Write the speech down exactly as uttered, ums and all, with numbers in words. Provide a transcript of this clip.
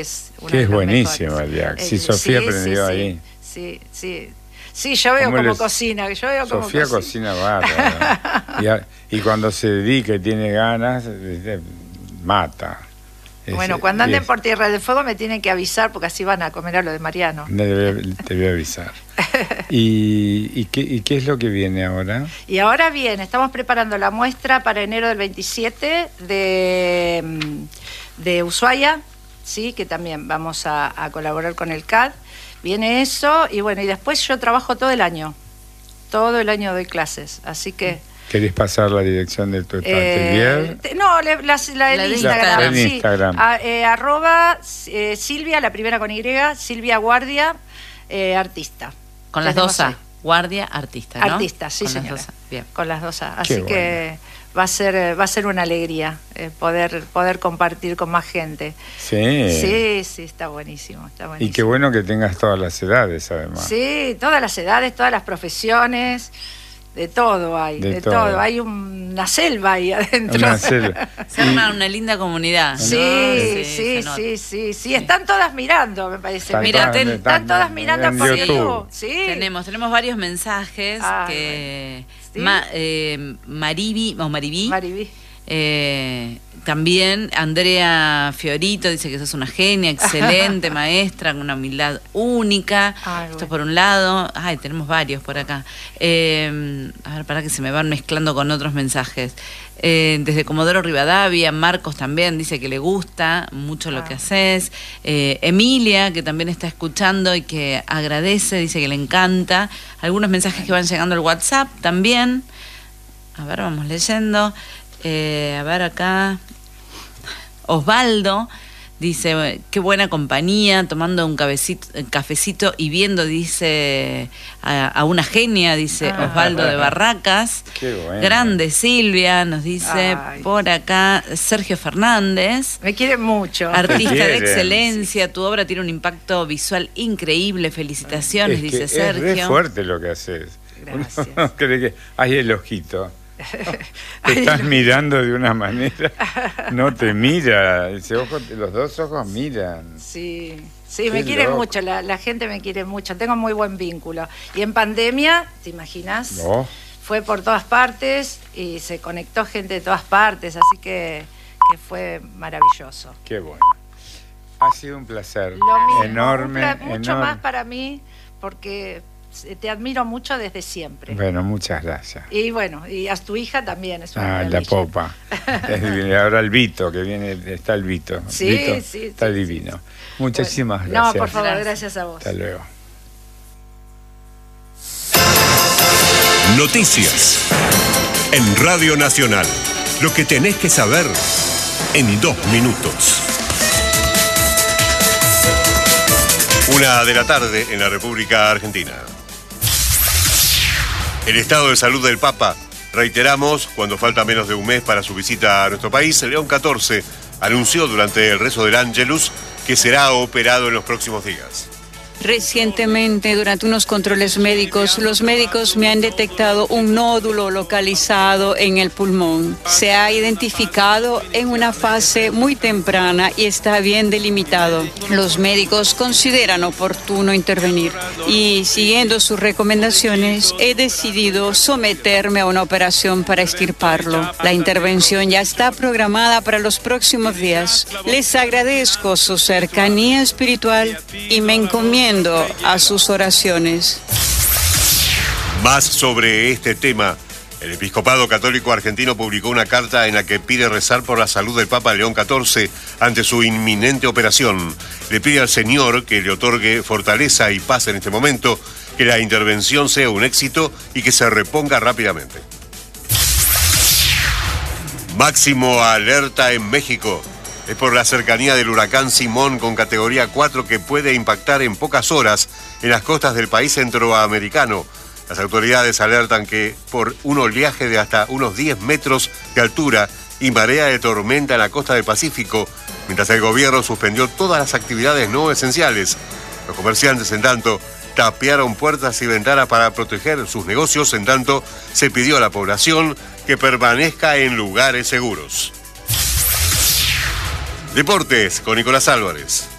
Es una que de es las buenísimo mejores. el Jack. Eh, Si Sofía sí, aprendió sí, ahí. Sí, sí. Sí, yo veo como les... cocina, yo veo como Sofía cocina, cocina bárbaro. y, a... y cuando se dedica y tiene ganas, mata. Bueno, es, cuando anden es... por Tierra del Fuego me tienen que avisar porque así van a comer a lo de Mariano. Te, te voy a avisar. ¿Y, y, qué, ¿Y qué es lo que viene ahora? Y ahora viene, estamos preparando la muestra para enero del veintisiete de, de Ushuaia, sí, que también vamos a, a colaborar con el C A D. Viene eso y bueno, y después yo trabajo todo el año, todo el año doy clases, así que... ¿Querés pasar la dirección de tu atelier? Eh, no, la, la, la, la Instagram, la, sí. Instagram. A, eh, arroba eh, Silvia, la primera con Y, Silvia Guardia, eh, artista. Con las dos A, Guardia, artista, ¿no? Artista, sí, con señora. Las dos A. Bien. Con las dos A. Así Qué que bueno. va a ser va a ser una alegría eh, poder poder compartir con más gente. Sí. Sí, sí, está buenísimo, está buenísimo. Y qué bueno que tengas todas las edades, además. Sí, todas las edades, todas las profesiones. De todo hay, de, de todo. todo. Hay un, una selva ahí adentro. Una selva. Se arma una linda comunidad. Sí, ¿no? sí, sí, sí, sí, sí. Están todas mirando, me parece. Están, Mirá, están, están todas mirando en por YouTube. YouTube. Sí. Tenemos, tenemos varios mensajes ah, que bueno. ¿Sí? Ma, eh, Maribi, o Maribí, Maribí. Eh, también Andrea Fiorito dice que sos una genia, excelente maestra, con una humildad única. Ay, Esto bueno. por un lado. Ay, tenemos varios por acá. Eh, a ver, para que se me van mezclando con otros mensajes. Eh, desde Comodoro Rivadavia, Marcos también dice que le gusta mucho lo ah. que haces. Eh, Emilia, que también está escuchando y que agradece, dice que le encanta. Algunos mensajes que van llegando al WhatsApp también. A ver, vamos leyendo. Eh, a ver acá, Osvaldo dice, qué buena compañía, tomando un cafecito, cafecito y viendo, dice, a, a una genia, dice ah, Osvaldo de Barracas. Qué bueno. Grande Silvia, nos dice Ay. por acá Sergio Fernández. Me quiere mucho. Artista de excelencia, tu obra tiene un impacto visual increíble, felicitaciones, es que dice es Sergio. Es re fuerte lo que haces. Gracias. Uno cree que hay el ojito. Te estás mirando de una manera, no te mira, ese ojo, los dos ojos miran. Sí, sí, Qué me quiere loco. mucho, la, la gente me quiere mucho, tengo muy buen vínculo. Y en pandemia, ¿te imaginas? No. Fue por todas partes y se conectó gente de todas partes, así que, que fue maravilloso. Qué bueno. Ha sido un placer Lo mismo, enorme, un pla- mucho enorme. más para mí, porque te admiro mucho desde siempre. Bueno, muchas gracias. Y bueno, y a tu hija también es una Ah, la maravilla. popa. Y ahora el Vito, que viene, está el Vito. Sí, Vito sí, está sí, divino. sí, sí. Muchísimas Bueno, gracias. no, por favor, Gracias. gracias a vos. Hasta luego. Noticias en Radio Nacional. Lo que tenés que saber en dos minutos. Una de la tarde en la República Argentina. El estado de salud del Papa, reiteramos, cuando falta menos de un mes para su visita a nuestro país, León catorce anunció durante el rezo del Ángelus que será operado en los próximos días. Recientemente, durante unos controles médicos, los médicos me han detectado un nódulo localizado en el pulmón. Se ha identificado en una fase muy temprana y está bien delimitado. Los médicos consideran oportuno intervenir y, siguiendo sus recomendaciones, he decidido someterme a una operación para extirparlo. La intervención ya está programada para los próximos días. Les agradezco su cercanía espiritual y me encomiendo a sus oraciones. Más sobre este tema. El Episcopado Católico Argentino publicó una carta en la que pide rezar por la salud del Papa León catorce ante su inminente operación. Le pide al Señor que le otorgue fortaleza y paz en este momento, que la intervención sea un éxito y que se reponga rápidamente. Máximo alerta en México. Es por la cercanía del huracán Simón con categoría cuatro que puede impactar en pocas horas en las costas del país centroamericano. Las autoridades alertan que por un oleaje de hasta unos diez metros de altura y marea de tormenta en la costa del Pacífico, mientras el gobierno suspendió todas las actividades no esenciales. Los comerciantes, en tanto, tapiaron puertas y ventanas para proteger sus negocios, en tanto se pidió a la población que permanezca en lugares seguros. Deportes con Nicolás Álvarez.